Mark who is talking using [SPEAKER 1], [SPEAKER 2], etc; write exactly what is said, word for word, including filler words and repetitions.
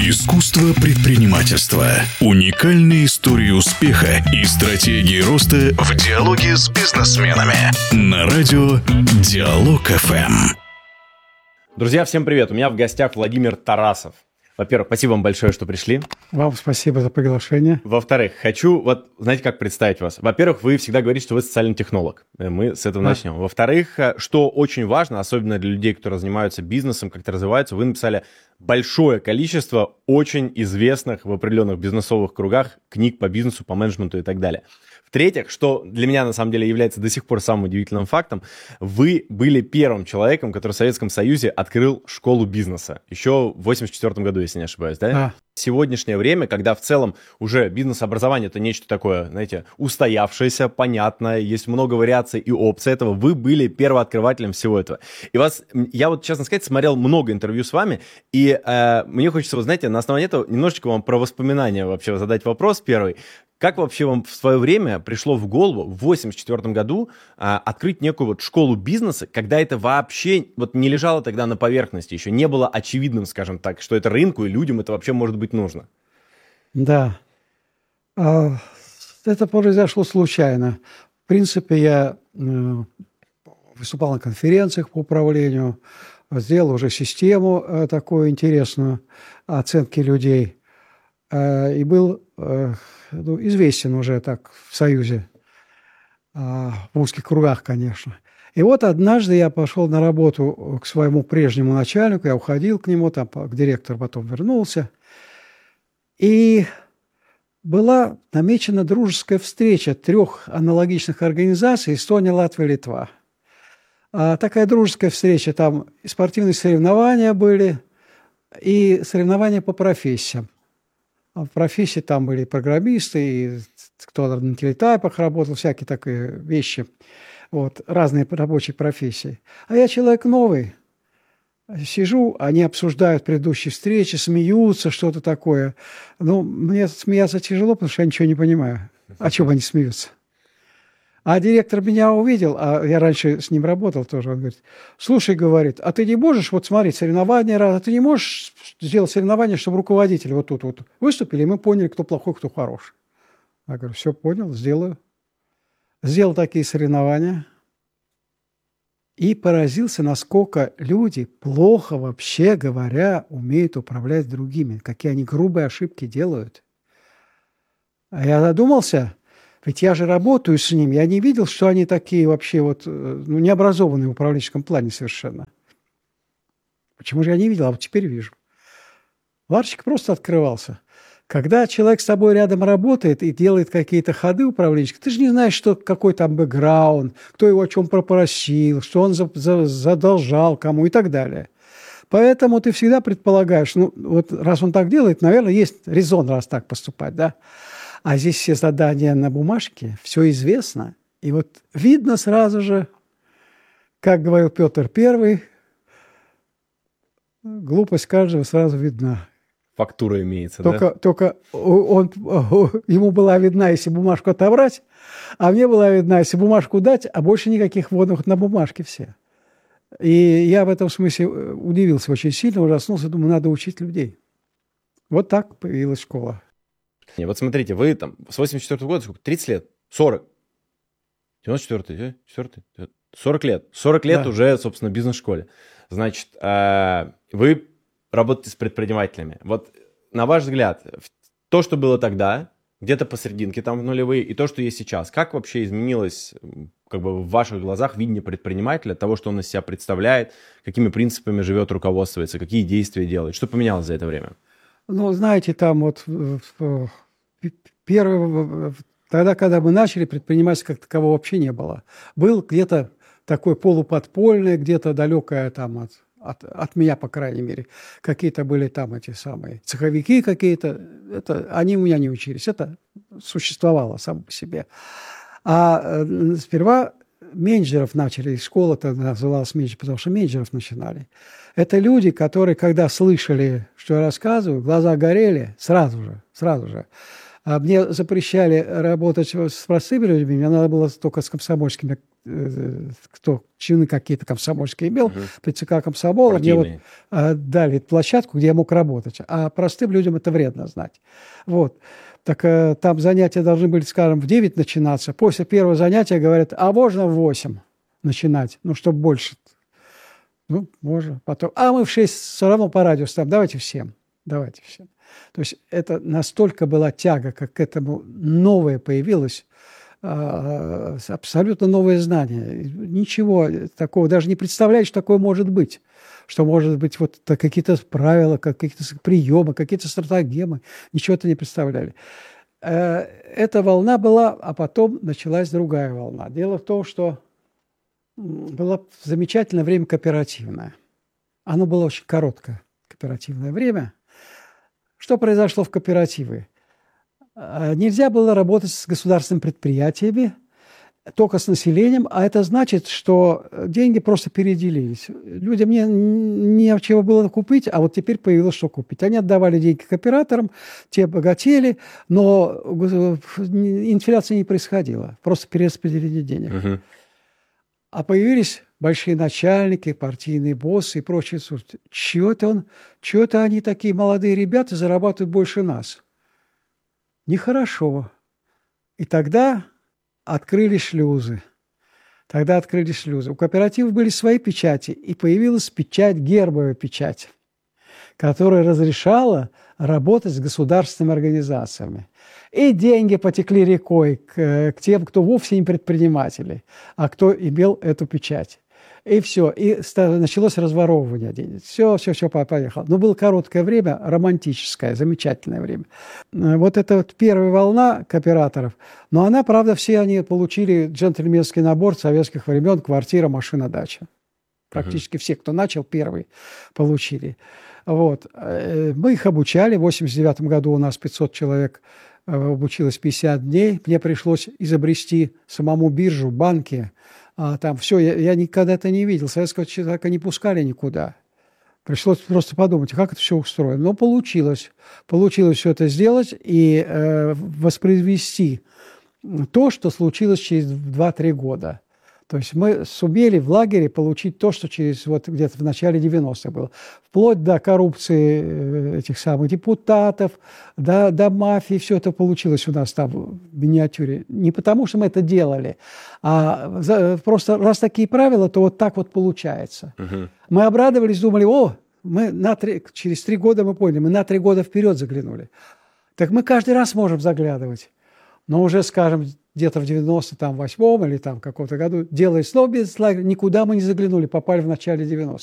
[SPEAKER 1] Искусство предпринимательства. Уникальные истории успеха и стратегии роста в диалоге с бизнесменами. На радио Диалог эф эм.
[SPEAKER 2] Друзья, всем привет. У меня в гостях Владимир Тарасов. Во-первых, спасибо вам большое, что пришли.
[SPEAKER 3] Вам спасибо за приглашение.
[SPEAKER 2] Во-вторых, хочу, вот, знаете, как представить вас? Во-первых, вы всегда говорите, что вы социальный технолог. Мы с этого а. начнем. Во-вторых, что очень важно, особенно для людей, которые занимаются бизнесом, как-то развиваются, вы написали большое количество очень известных в определенных бизнесовых кругах книг по бизнесу, по менеджменту и так далее. В-третьих, что для меня на самом деле является до сих пор самым удивительным фактом, вы были первым человеком, который в Советском Союзе открыл школу бизнеса. Еще в восемьдесят четвёртом году, если не ошибаюсь, да?
[SPEAKER 3] А.
[SPEAKER 2] В сегодняшнее время, когда в целом уже бизнес-образование это нечто такое, знаете, устоявшееся, понятное, есть много вариаций и опций этого, вы были первооткрывателем всего этого. И вас, я вот, честно сказать, смотрел много интервью с вами, и э, мне хочется, вы знаете, на основании этого немножечко вам про воспоминания вообще задать вопрос первый. Как вообще вам в свое время пришло в голову в восемьдесят четвёртом году а, открыть некую вот школу бизнеса, когда это вообще вот не лежало тогда на поверхности, еще не было очевидным, скажем так, что это рынку и людям это вообще может быть нужно?
[SPEAKER 3] Да, это произошло случайно. В принципе, я выступал на конференциях по управлению, сделал уже систему такую интересную оценки людей и был... Ну, известен уже так в Союзе, в узких кругах, конечно. И вот однажды я пошел на работу к своему прежнему начальнику, я уходил к нему, там, к директору потом вернулся, и была намечена дружеская встреча трех аналогичных организаций: Эстония, Латвия, Литва. А такая дружеская встреча, там и спортивные соревнования были, и соревнования по профессиям. В профессии там были программисты, и кто на телетайпах работал, всякие такие вещи, вот, разные рабочие профессии. А я человек новый, сижу, они обсуждают предыдущие встречи, смеются, что-то такое. Ну, мне смеяться тяжело, потому что я ничего не понимаю, о чем они смеются. А директор меня увидел, а я раньше с ним работал тоже, он говорит: слушай, говорит, а ты не можешь, вот смотри, соревнования, а ты не можешь сделать соревнования, чтобы руководители вот тут вот выступили, и мы поняли, кто плохой, кто хороший. Я говорю: все, понял, сделаю. Сделал такие соревнования и поразился, насколько люди плохо, вообще говоря, умеют управлять другими, какие они грубые ошибки делают. А я задумался... Ведь я же работаю с ними, я не видел, что они такие вообще вот, ну, необразованные в управленческом плане совершенно. Почему же я не видел, а вот теперь вижу. Ларчик просто открывался. Когда человек с тобой рядом работает и делает какие-то ходы управленческие, ты же не знаешь, что, какой там бэкграунд, кто его о чем попросил, что он за, за, задолжал кому и так далее. Поэтому ты всегда предполагаешь, ну вот раз он так делает, наверное, есть резон раз так поступать, да. А здесь все задания на бумажке, все известно. И вот видно сразу же, как говорил Петр Первый, глупость каждого сразу видна.
[SPEAKER 2] Фактура имеется,
[SPEAKER 3] только,
[SPEAKER 2] да? Только
[SPEAKER 3] он, ему была видна, если бумажку отобрать, а мне была видна, если бумажку дать, а больше никаких вводных на бумажке все. И я в этом смысле удивился очень сильно, ужаснулся, думаю, надо учить людей. Вот так появилась школа.
[SPEAKER 2] Вот смотрите, вы там с восемьдесят четвёртого года, сколько? тридцать лет? сорок? девяносто четвёртый, четвёртый? сорок лет. сорок лет да. Уже, собственно, в бизнес-школе. Значит, вы работаете с предпринимателями. Вот на ваш взгляд, то, что было тогда, где-то посерединке там в нулевые, и то, что есть сейчас, как вообще изменилось как бы в ваших глазах видение предпринимателя, того, что он из себя представляет, какими принципами живет, руководствуется, какие действия делает? Что поменялось за это время?
[SPEAKER 3] Ну, знаете, там вот первый, тогда, когда мы начали, предпринимательства как такового вообще не было. Был где-то такой полуподпольный, где-то далекое там от, от, от меня, по крайней мере. Какие-то были там эти самые цеховики какие-то. Это, они у меня не учились. Это существовало само по себе. А э, сперва менеджеров начали, школа-то называлась менеджер, потому что менеджеров начинали. Это люди, которые, когда слышали, что я рассказываю, глаза горели сразу же, сразу же. А мне запрещали работать с простыми людьми, мне надо было только с комсомольскими, кто чины какие-то комсомольские имел, угу. При ЦК комсомола. Мне вот дали площадку, где я мог работать. А простым людям это вредно знать. Вот. Так э, там занятия должны были, скажем, в девять начинаться. После первого занятия говорят, а можно в восемь начинать, ну, чтобы больше. Ну, можно потом. А мы в шесть все равно по радио ставим. Давайте всем. Давайте всем. То есть это настолько была тяга, как к этому новое появилось, э, абсолютно новое знание. Ничего такого, даже не представляешь, что такое может быть. Что может быть вот какие-то правила, какие-то приемы, какие-то стратагемы. Ничего это не представляли. Эта волна была, а потом началась другая волна. Дело в том, что было замечательное время кооперативное. Оно было очень короткое кооперативное время. Что произошло в кооперативе? Нельзя было работать с государственными предприятиями, только с населением, а это значит, что деньги просто переделились. Людям не, не чего было купить, а вот теперь появилось, что купить. Они отдавали деньги кооператорам, те богатели, но инфляция не происходила, просто перераспределение денег. Угу. А появились большие начальники, партийные боссы и прочие. Чего-то он, чего-то они такие молодые ребята зарабатывают больше нас. Нехорошо. И тогда открылись шлюзы. Тогда открылись шлюзы. У кооперативов были свои печати, и появилась печать, гербовая печать, которая разрешала работать с государственными организациями. И деньги потекли рекой к, к тем, кто вовсе не предприниматели, а кто имел эту печать. И все. И началось разворовывание денег. Все, все, все, поехало. Но было короткое время, романтическое, замечательное время. Вот это вот первая волна кооператоров. Но она, правда, все они получили джентльменский набор советских времен: квартира, машина, дача. Практически uh-huh. все, кто начал первый, получили. Вот. Мы их обучали. В восемьдесят девятом году у нас пятьсот человек обучилось пятьдесят дней. Мне пришлось изобрести самому биржу, банки. А там все, я, я никогда это не видел. Советского человека не пускали никуда. Пришлось просто подумать, как это все устроено. Но получилось. Получилось все это сделать и э, воспроизвести то, что случилось через два-три года. То есть мы сумели в лагере получить то, что через вот где-то в начале девяностых было. Вплоть до коррупции этих самых депутатов, до, до мафии. Все это получилось у нас там в миниатюре. Не потому, что мы это делали, а за, просто раз такие правила, то вот так вот получается. Угу. Мы обрадовались, думали, о, мы на три, через три года мы поняли, мы на три года вперед заглянули. Так мы каждый раз можем заглядывать. Но уже, скажем, где-то в девяносто восьмом или там каком-то году, делая снова бизнес-лагерь, никуда мы не заглянули, попали в начале девяностых.